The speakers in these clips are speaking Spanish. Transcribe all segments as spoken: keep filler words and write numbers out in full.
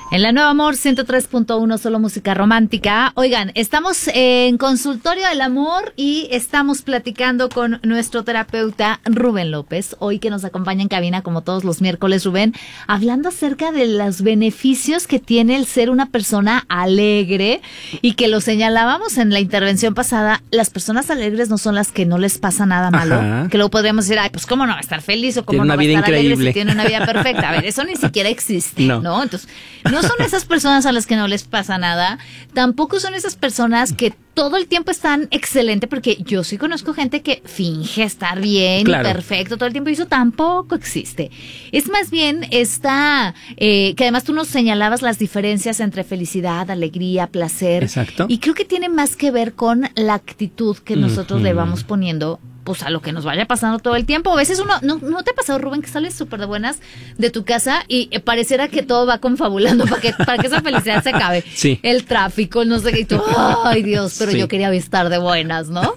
En la Nueva Amor ciento tres punto uno, solo música romántica. Oigan, estamos en Consultorio del Amor y estamos platicando con nuestro terapeuta Rubén López, hoy que nos acompaña en cabina como todos los miércoles. Rubén, hablando acerca de los beneficios que tiene el ser una persona alegre, y que lo señalábamos en la intervención pasada, las personas alegres no son las que no les pasa nada malo. Ajá. Que luego podríamos decir, ay, pues cómo no va a estar feliz o cómo no va a estar increíble. alegre si tiene una vida perfecta. A ver, eso ni siquiera existe, ¿no? ¿no? Entonces, no son esas personas a las que no les pasa nada, tampoco son esas personas que todo el tiempo están excelente, porque yo sí conozco gente que finge estar bien, claro, y perfecto todo el tiempo, y eso tampoco existe. Es más bien esta, eh, que además tú nos señalabas las diferencias entre felicidad, alegría, placer. Exacto. Y creo que tiene más que ver con la actitud que nosotros uh-huh. le vamos poniendo pues a lo que nos vaya pasando todo el tiempo. A veces uno, ¿no, no te ha pasado, Rubén, que sales súper de buenas de tu casa y eh, pareciera que todo va confabulando para que, para que esa felicidad se acabe? Sí. El tráfico, no sé qué, y tú, ay Dios, pero sí, yo quería estar de buenas, ¿no?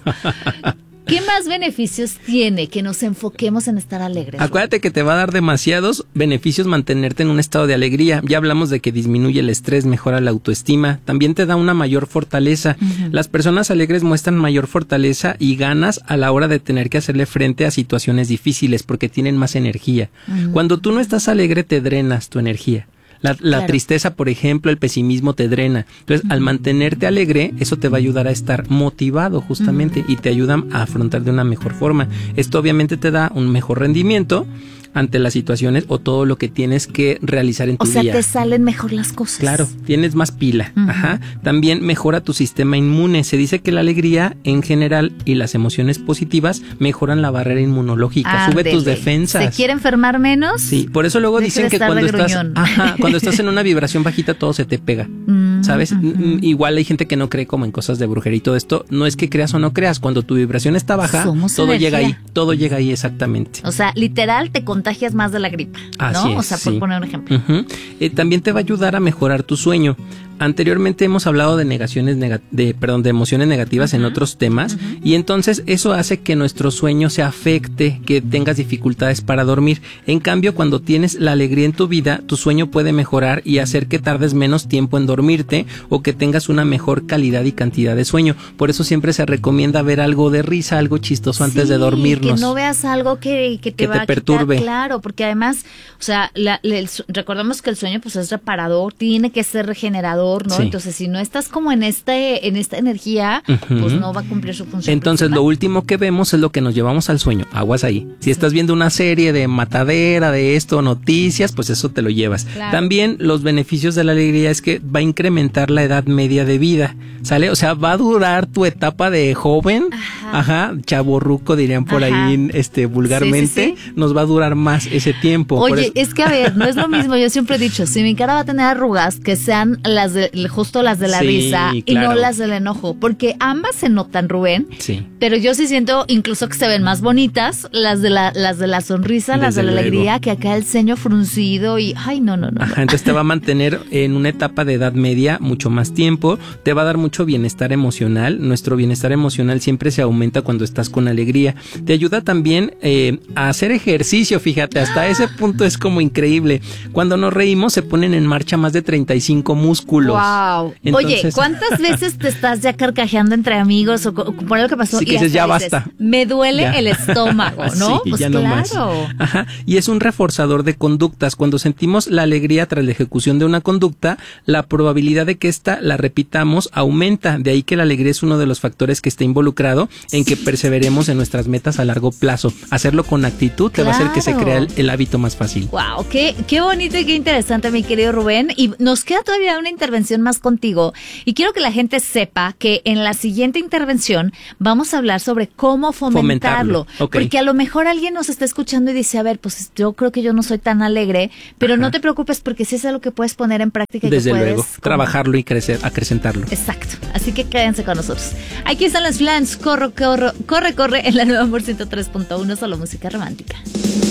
¿Qué más beneficios tiene que nos enfoquemos en estar alegres? Acuérdate que te va a dar demasiados beneficios mantenerte en un estado de alegría. Ya hablamos de que disminuye el estrés, mejora la autoestima, también te da una mayor fortaleza. Uh-huh. Las personas alegres muestran mayor fortaleza y ganas a la hora de tener que hacerle frente a situaciones difíciles porque tienen más energía. Uh-huh. Cuando tú no estás alegre te drenas tu energía. La, la claro. tristeza, por ejemplo, el pesimismo te drena. Entonces, uh-huh. al mantenerte alegre, eso te va a ayudar a estar motivado justamente uh-huh. y te ayuda a afrontar de una mejor forma. Esto obviamente te da un mejor rendimiento ante las situaciones o todo lo que tienes que realizar en tu día. O sea, día. te salen mejor las cosas. Claro, tienes más pila. Uh-huh. Ajá. También mejora tu sistema inmune. Se dice que la alegría en general y las emociones positivas mejoran la barrera inmunológica. Ah, sube dele. tus defensas. ¿Se quiere enfermar menos? Sí, por eso luego Deje dicen que cuando estás, ajá, cuando estás en una vibración bajita todo se te pega. Mm, ¿sabes? Uh-huh. Igual hay gente que no cree como en cosas de brujería y todo esto. No es que creas o no creas. Cuando tu vibración está baja, Somos todo energía. llega ahí. Todo llega ahí exactamente. O sea, literal te contagias más de la gripa, ¿no? Así es, o sea, por sí. poner un ejemplo. Uh-huh. Eh, también te va a ayudar a mejorar tu sueño. Anteriormente hemos hablado de negaciones neg- de perdón, de emociones negativas uh-huh. en otros temas uh-huh. y entonces eso hace que nuestro sueño se afecte, que tengas dificultades para dormir. En cambio, cuando tienes la alegría en tu vida, tu sueño puede mejorar y hacer que tardes menos tiempo en dormirte o que tengas una mejor calidad y cantidad de sueño. Por eso siempre se recomienda ver algo de risa, algo chistoso sí, antes de dormirnos. Que no veas algo que, que te que va te a perturbe. Quitar, claro, porque además, o sea, la, la, el, recordemos que el sueño pues es reparador, tiene que ser regenerador, ¿no? Sí. Entonces, si no estás como en este en esta energía, uh-huh. pues no va a cumplir su función. Entonces, principal. Lo último que vemos es lo que nos llevamos al sueño. Aguas ahí. Si sí. estás viendo una serie de matadera, de esto, noticias, pues eso te lo llevas. Claro. También los beneficios de la alegría es que va a incrementar la edad media de vida, ¿sale? O sea, va a durar tu etapa de joven, ajá, ajá chavorruco dirían por ajá. ahí este vulgarmente, sí, sí, sí. nos va a durar más ese tiempo. Oye, eso... es que a ver, no es lo mismo, yo siempre he dicho, si mi cara va a tener arrugas, que sean las de, justo las de la sí, risa claro. y no las del enojo, porque ambas se notan, Rubén, sí. pero yo sí siento incluso que se ven más bonitas las de la, las de la sonrisa, Desde las de la luego. alegría, que acá el ceño fruncido y, ay, no, no, no. Ajá, entonces te va a mantener en una etapa de edad media mucho más tiempo, te va a dar mucho bienestar emocional, nuestro bienestar emocional siempre se aumenta cuando estás con alegría, te ayuda también eh, a hacer ejercicio, fíjate, hasta ese punto es como increíble, cuando nos reímos se ponen en marcha más de treinta y cinco músculos. Wow. Entonces, oye, ¿cuántas veces te estás ya carcajeando entre amigos o, o por algo que pasó? Sí, que y dices, ya dices, basta. Me duele ya. el estómago, ¿no? Sí, pues ya claro. no más. Ajá, y es un reforzador de conductas. Cuando sentimos la alegría tras la ejecución de una conducta, la probabilidad de que ésta la repitamos aumenta. De ahí que la alegría es uno de los factores que está involucrado en que perseveremos en nuestras metas a largo plazo. Hacerlo con actitud te claro. va a hacer que se crea el, el hábito más fácil. Wow, qué, qué bonito y qué interesante, mi querido Rubén. Y nos queda todavía una intervención más contigo. Y quiero que la gente sepa que en la siguiente intervención vamos a hablar sobre cómo fomentarlo. fomentarlo. Okay. Porque a lo mejor alguien nos está escuchando y dice, a ver, pues yo creo que yo no soy tan alegre, pero Ajá. no te preocupes porque sí es algo que puedes poner en práctica. Desde y que luego, puedes trabajarlo y crecer, acrecentarlo. Exacto, así que quédense con nosotros. Aquí están los Flans, corre, corre, corre, corre en la Nueva Amor ciento tres punto uno, solo música romántica.